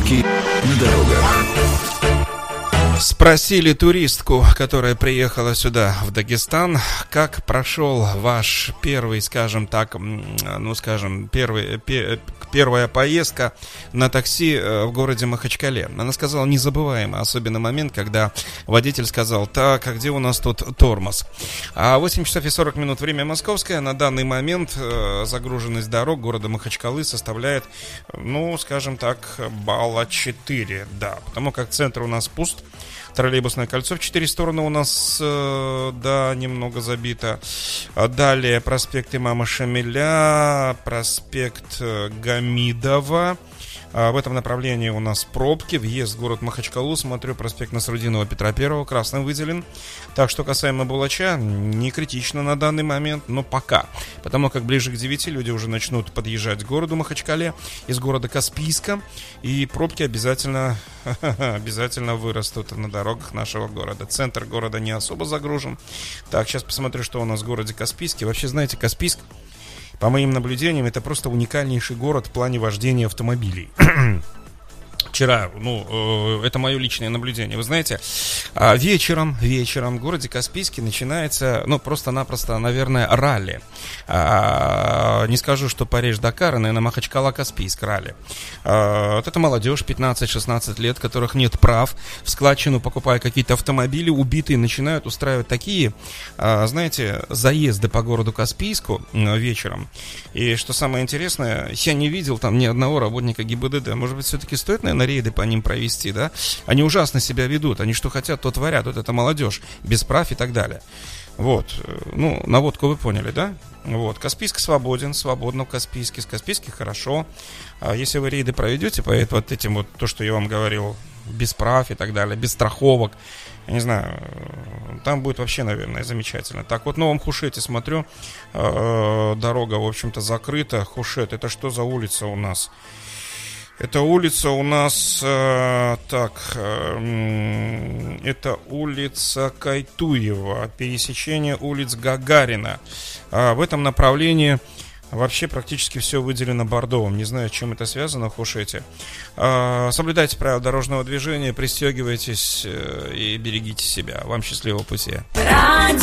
Пробки на дорогах. Спросили туристку, которая приехала сюда, в Дагестан, как прошел ваш первый, скажем так, первая поездка на такси в городе Махачкале. Она сказала, незабываемый, особенно момент, когда водитель сказал, так, а где у нас тут тормоз? 8 часов и 40 минут, время московское. На данный момент загруженность дорог города Махачкалы составляет, скажем так, балла 4, да, потому как центр у нас пуст. Троллейбусное кольцо в 4 стороны у нас, немного забито. Далее проспект Имама Шамиля, проспект Гамидова. В этом направлении у нас пробки. Въезд в город Махачкалу, смотрю, проспект Насрудинова, Петра I красным выделен. Так что касаемо Булача, не критично на данный момент, но пока. Потому как ближе к 9 люди уже начнут подъезжать к городу Махачкале из города Каспийска. И пробки обязательно вырастут на дорогах нашего города. Центр города не особо загружен. Так, сейчас посмотрю, что у нас в городе Каспийске. Вообще, знаете, Каспийск, по моим наблюдениям, это просто уникальнейший город в плане вождения автомобилей. Вчера, это мое личное наблюдение. Вы знаете, вечером в городе Каспийске начинается, просто-напросто, наверное, ралли. Не скажу, что Париж-Дакар, наверное, Махачкала-Каспийск ралли. Вот это молодежь, 15-16 лет, которых нет прав, в складчину, покупая какие-то автомобили, убитые, начинают устраивать такие, заезды по городу Каспийску вечером. И что самое интересное, я не видел там ни одного работника ГИБДД. Может быть, все-таки стоит, наверное, рейды по ним провести, да? Они ужасно себя ведут, они что хотят, то творят. Вот это молодежь, без прав и так далее. Вот, наводку вы поняли, да? Вот, Каспийск свободно в Каспийске, с Каспийске хорошо. Если вы рейды проведете по вот этим вот, то, что я вам говорил, без прав и так далее, без страховок, я не знаю, там будет вообще, наверное, замечательно. Так, вот в Новом Хушете смотрю, дорога, в общем-то, закрыта. Хушет, это что за улица у нас? Это улица у нас, это улица Кайтуева, пересечение улиц Гагарина. В этом направлении вообще практически все выделено бордовым. Не знаю, с чем это связано в Хушете. Соблюдайте правила дорожного движения, пристегивайтесь и берегите себя. Вам счастливого пути. Радио